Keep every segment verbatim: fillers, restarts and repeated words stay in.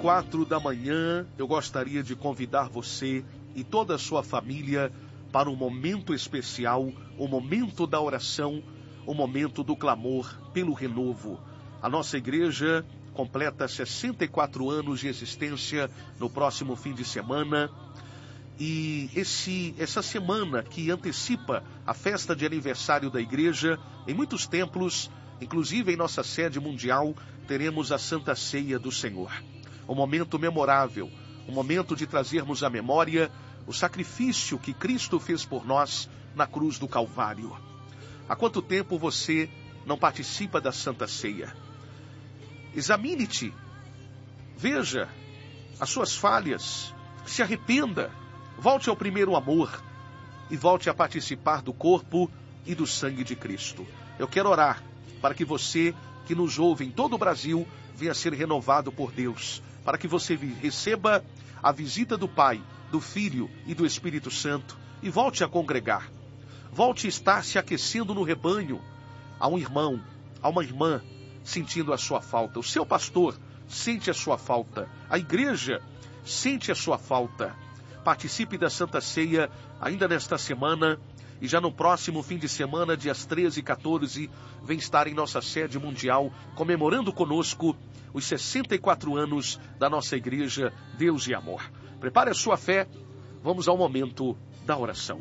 quatro da manhã, eu gostaria de convidar você e toda a sua família para um momento especial, o momento da oração, o momento do clamor pelo renovo. A nossa igreja completa sessenta e quatro anos de existência no próximo fim de semana. E esse, essa semana que antecipa a festa de aniversário da igreja, em muitos templos, inclusive em nossa sede mundial, teremos a Santa Ceia do Senhor. Um momento memorável, um momento de trazermos à memória o sacrifício que Cristo fez por nós na cruz do Calvário. Há quanto tempo você não participa da Santa Ceia? Examine-te, veja as suas falhas, se arrependa, volte ao primeiro amor e volte a participar do corpo e do sangue de Cristo. Eu quero orar para que você que nos ouve em todo o Brasil venha ser renovado por Deus, para que você receba a visita do Pai, do Filho e do Espírito Santo e volte a congregar. Volte a estar se aquecendo no rebanho. Há um irmão, há uma irmã sentindo a sua falta. O seu pastor sente a sua falta. A igreja sente a sua falta. Participe da Santa Ceia ainda nesta semana e já no próximo fim de semana, dias treze e quatorze, vem estar em nossa sede mundial, comemorando conosco os sessenta e quatro anos da nossa igreja Deus e Amor. Prepare a sua fé, vamos ao momento da oração.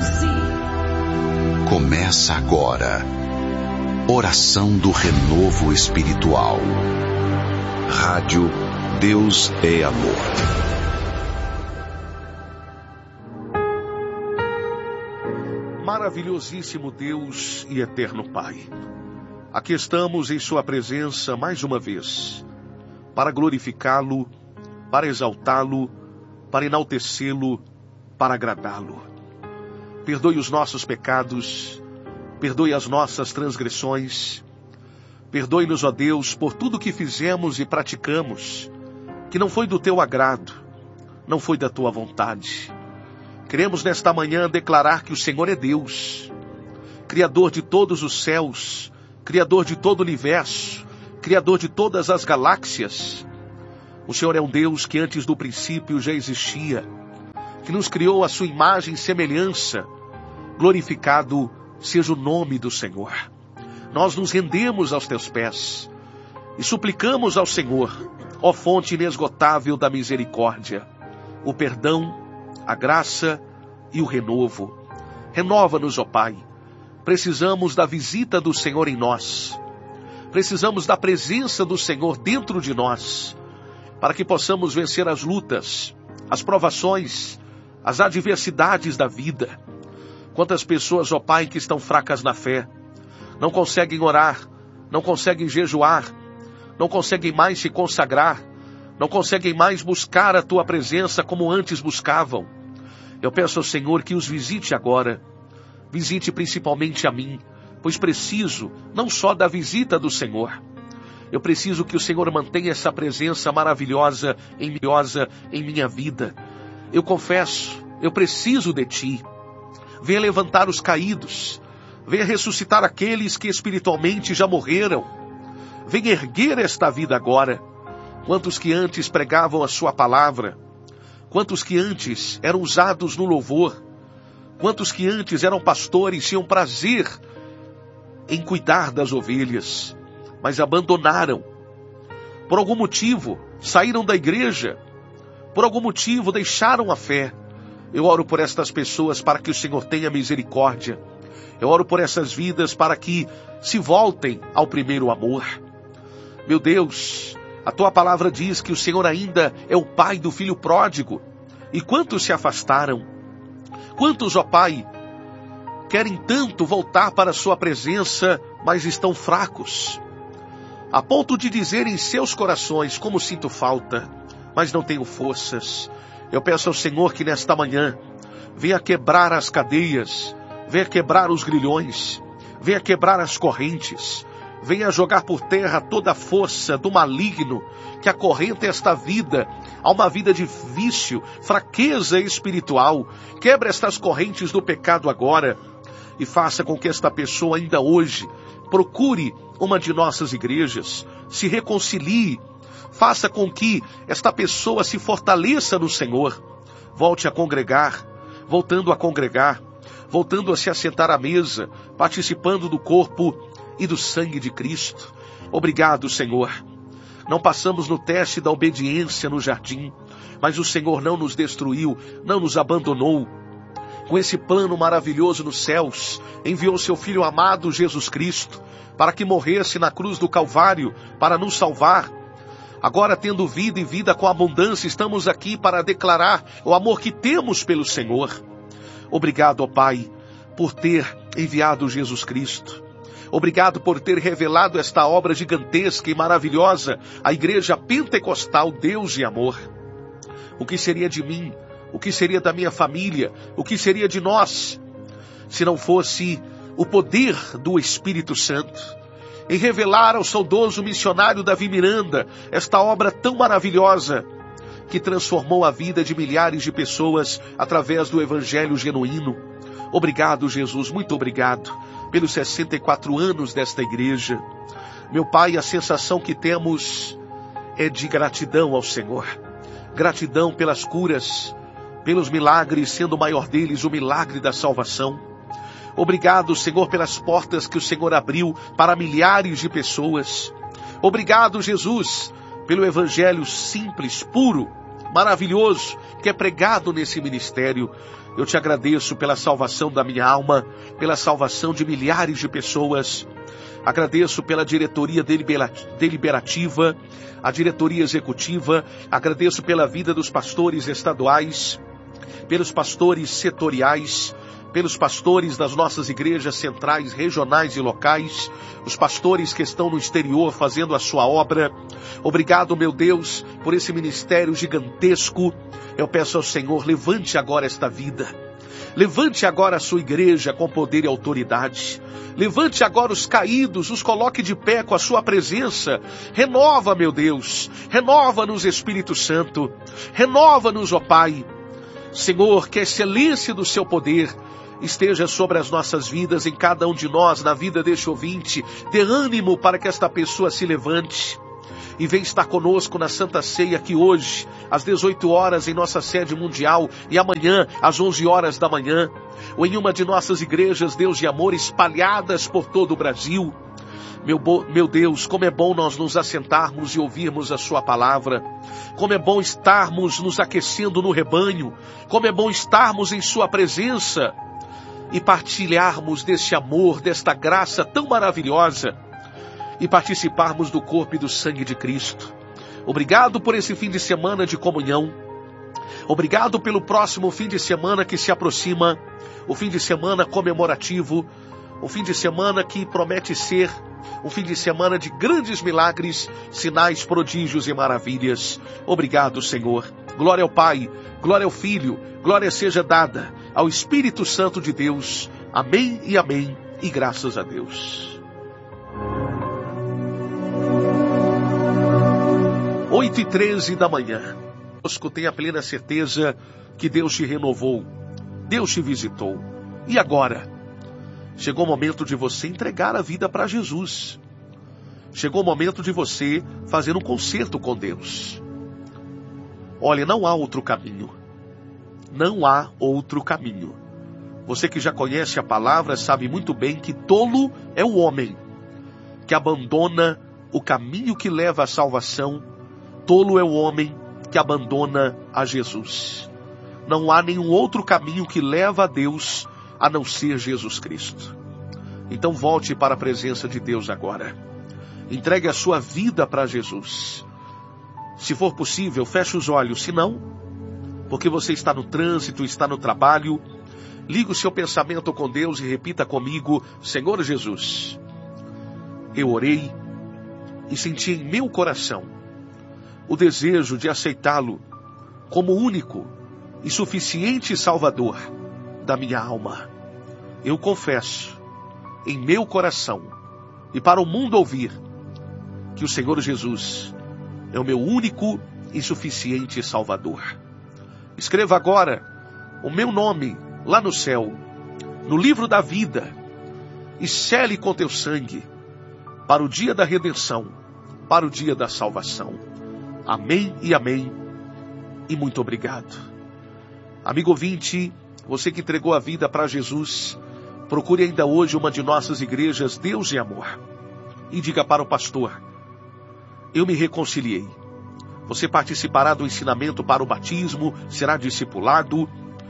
Começa agora, oração do renovo espiritual. Rádio Deus é Amor. Maravilhosíssimo Deus e eterno Pai, aqui estamos em sua presença mais uma vez, para glorificá-lo, para exaltá-lo, para enaltecê-lo, para agradá-lo. Perdoe os nossos pecados, perdoe as nossas transgressões, perdoe-nos, ó Deus, por tudo que fizemos e praticamos, que não foi do teu agrado, não foi da tua vontade. Queremos nesta manhã declarar que o Senhor é Deus, Criador de todos os céus, Criador de todo o universo, Criador de todas as galáxias. O Senhor é um Deus que antes do princípio já existia, que nos criou à sua imagem e semelhança. Glorificado seja o nome do Senhor. Nós nos rendemos aos teus pés e suplicamos ao Senhor, ó fonte inesgotável da misericórdia, o perdão, a graça e o renovo. Renova-nos, ó Pai. Precisamos da visita do Senhor em nós. Precisamos da presença do Senhor dentro de nós, para que possamos vencer as lutas, as provações, as adversidades da vida. Quantas pessoas, ó Pai, que estão fracas na fé, não conseguem orar, não conseguem jejuar, não conseguem mais se consagrar, não conseguem mais buscar a Tua presença como antes buscavam. Eu peço ao Senhor que os visite agora. Visite principalmente a mim, pois preciso não só da visita do Senhor. Eu preciso que o Senhor mantenha essa presença maravilhosa em, em minha vida. Eu confesso, eu preciso de Ti. Venha levantar os caídos. Venha ressuscitar aqueles que espiritualmente já morreram. Venha erguer esta vida agora. Quantos que antes pregavam a sua palavra? Quantos que antes eram usados no louvor? Quantos que antes eram pastores, tinham prazer em cuidar das ovelhas, mas abandonaram? Por algum motivo, saíram da igreja. Por algum motivo, deixaram a fé. Eu oro por estas pessoas para que o Senhor tenha misericórdia. Eu oro por essas vidas para que se voltem ao primeiro amor. Meu Deus, a Tua palavra diz que o Senhor ainda é o Pai do filho pródigo. E quantos se afastaram? Quantos, ó Pai, querem tanto voltar para a Sua presença, mas estão fracos, a ponto de dizer em seus corações: como sinto falta, mas não tenho forças. Eu peço ao Senhor que nesta manhã venha quebrar as cadeias, venha quebrar os grilhões, venha quebrar as correntes, venha jogar por terra toda a força do maligno que acorrenta esta vida a uma vida de vício, fraqueza espiritual. Quebra estas correntes do pecado agora e faça com que esta pessoa ainda hoje procure uma de nossas igrejas, se reconcilie, Faça com que esta pessoa se fortaleça no Senhor. Volte a congregar, voltando a congregar, voltando a se assentar à mesa, participando do corpo e do sangue de Cristo. Obrigado, Senhor. Não passamos no teste da obediência no jardim, mas o Senhor não nos destruiu, não nos abandonou. Com esse plano maravilhoso nos céus, enviou seu Filho amado Jesus Cristo, para que morresse na cruz do Calvário, para nos salvar. Agora, tendo vida e vida com abundância, estamos aqui para declarar o amor que temos pelo Senhor. Obrigado, ó Pai, por ter enviado Jesus Cristo. Obrigado por ter revelado esta obra gigantesca e maravilhosa, a Igreja Pentecostal Deus e Amor. O que seria de mim? O que seria da minha família? O que seria de nós, se não fosse o poder do Espírito Santo em revelar ao saudoso missionário Davi Miranda esta obra tão maravilhosa que transformou a vida de milhares de pessoas através do Evangelho genuíno? Obrigado, Jesus, muito obrigado pelos sessenta e quatro anos desta igreja. Meu Pai, a sensação que temos é de gratidão ao Senhor. Gratidão pelas curas, pelos milagres, sendo o maior deles o milagre da salvação. Obrigado, Senhor, pelas portas que o Senhor abriu para milhares de pessoas. Obrigado, Jesus, pelo evangelho simples, puro, maravilhoso, que é pregado nesse ministério. Eu te agradeço pela salvação da minha alma, pela salvação de milhares de pessoas. Agradeço pela diretoria deliberativa, a diretoria executiva. Agradeço pela vida dos pastores estaduais, pelos pastores setoriais, pelos pastores das nossas igrejas centrais, regionais e locais, os pastores que estão no exterior fazendo a sua obra. Obrigado, meu Deus, por esse ministério gigantesco. Eu peço ao Senhor, levante agora esta vida. Levante agora a sua igreja com poder e autoridade. Levante agora os caídos, os coloque de pé com a sua presença. Renova, meu Deus, renova-nos, Espírito Santo. Renova-nos, ó Pai. Senhor, que a excelência do seu poder esteja sobre as nossas vidas, em cada um de nós, na vida deste ouvinte. Dê ânimo para que esta pessoa se levante e venha estar conosco na Santa Ceia aqui hoje, às dezoito horas em nossa sede mundial, e amanhã às onze horas da manhã, ou em uma de nossas igrejas Deus de Amor espalhadas por todo o Brasil. Meu, bo... meu Deus, como é bom nós nos assentarmos e ouvirmos a sua palavra. Como é bom estarmos nos aquecendo no rebanho. Como é bom estarmos em sua presença e partilharmos desse amor, desta graça tão maravilhosa, e participarmos do corpo e do sangue de Cristo. Obrigado por esse fim de semana de comunhão. Obrigado pelo próximo fim de semana que se aproxima, o fim de semana comemorativo, o fim de semana que promete ser um fim de semana de grandes milagres, sinais, prodígios e maravilhas. Obrigado, Senhor. Glória ao Pai, glória ao Filho, glória seja dada ao Espírito Santo de Deus. Amém e amém, e graças a Deus. oito e treze da manhã. Conosco tenha plena certeza que Deus te renovou, Deus te visitou. E agora? Chegou o momento de você entregar a vida para Jesus. Chegou o momento de você fazer um concerto com Deus. Olha, não há outro caminho. Não há outro caminho. Você que já conhece a palavra sabe muito bem que tolo é o homem que abandona o caminho que leva à salvação. Tolo é o homem que abandona a Jesus. Não há nenhum outro caminho que leva a Deus a não ser Jesus Cristo. Então volte para a presença de Deus agora. Entregue a sua vida para Jesus. Se for possível, feche os olhos. Se não, porque você está no trânsito, está no trabalho, ligue o seu pensamento com Deus e repita comigo: Senhor Jesus, eu orei e senti em meu coração o desejo de aceitá-lo como único e suficiente Salvador da minha alma. Eu confesso em meu coração e para o mundo ouvir que o Senhor Jesus é o meu único e suficiente Salvador. Escreva agora o meu nome lá no céu, no livro da vida, e sele com teu sangue para o dia da redenção, para o dia da salvação. Amém e amém. E muito obrigado. Amigo ouvinte, você que entregou a vida para Jesus, procure ainda hoje uma de nossas igrejas Deus e Amor. E diga para o pastor: eu me reconciliei. Você participará do ensinamento para o batismo, será discipulado.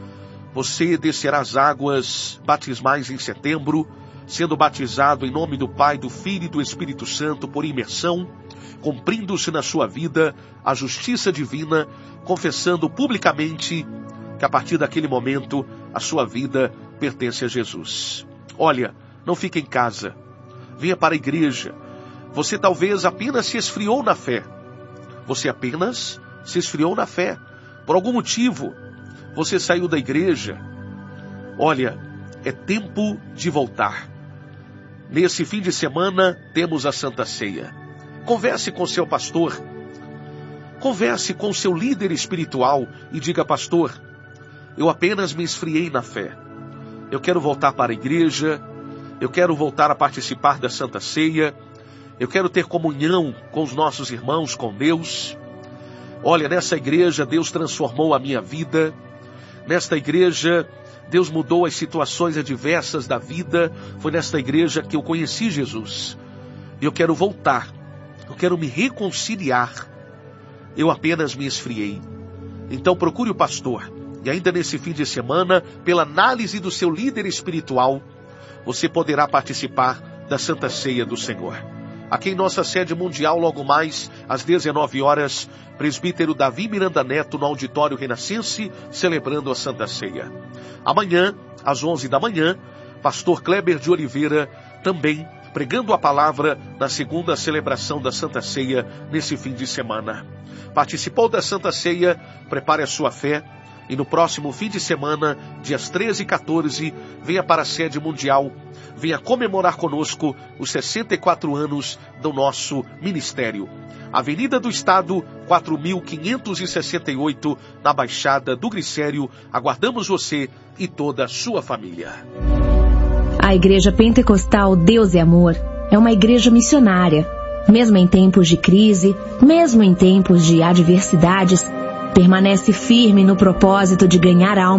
Você descerá as águas batismais em setembro, sendo batizado em nome do Pai, do Filho e do Espírito Santo por imersão, cumprindo-se na sua vida a justiça divina, confessando publicamente que a partir daquele momento a sua vida pertence a Jesus. Olha, não fique em casa. Venha para a igreja. Você talvez apenas se esfriou na fé. Você apenas se esfriou na fé. Por algum motivo, você saiu da igreja. Olha, é tempo de voltar. Nesse fim de semana, temos a Santa Ceia. Converse com seu pastor. Converse com seu líder espiritual e diga: pastor, eu apenas me esfriei na fé. Eu quero voltar para a igreja. Eu quero voltar a participar da Santa Ceia. Eu quero ter comunhão com os nossos irmãos, com Deus. Olha, nessa igreja Deus transformou a minha vida. Nesta igreja Deus mudou as situações adversas da vida. Foi nesta igreja que eu conheci Jesus. E eu quero voltar. Eu quero me reconciliar. Eu apenas me esfriei. Então procure o pastor. E ainda nesse fim de semana, pela análise do seu líder espiritual, você poderá participar da Santa Ceia do Senhor. Aqui em nossa sede mundial, logo mais, às dezenove horas, presbítero Davi Miranda Neto, no Auditório Renascense, celebrando a Santa Ceia. Amanhã, às onze da manhã, pastor Kleber de Oliveira, também pregando a palavra na segunda celebração da Santa Ceia, nesse fim de semana. Participou da Santa Ceia? Prepare a sua fé. E no próximo fim de semana, dias treze e quatorze, venha para a sede mundial. Venha comemorar conosco os sessenta e quatro anos do nosso ministério. Avenida do Estado, quatro mil quinhentos e sessenta e oito, na Baixada do Glicério. Aguardamos você e toda a sua família. A Igreja Pentecostal Deus e Amor é uma igreja missionária. Mesmo em tempos de crise, mesmo em tempos de adversidades, permanece firme no propósito de ganhar almas